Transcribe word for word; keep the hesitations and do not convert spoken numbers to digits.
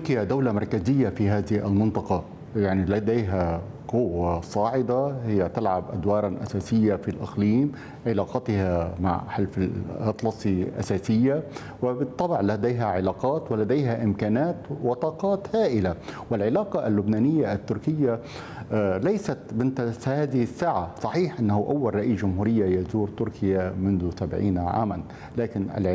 تركيا دولة مركزية في هذه المنطقة، يعني لديها قوة صاعدة، هي تلعب أدوارا أساسية في الإقليم، علاقتها مع حلف الأطلسي أساسية، وبالطبع لديها علاقات ولديها إمكانات وطاقات هائلة. والعلاقة اللبنانية التركية آه، ليست بنت هذه الساعة. صحيح أنه أول رئيس جمهورية يزور تركيا منذ سبعين عاما، لكن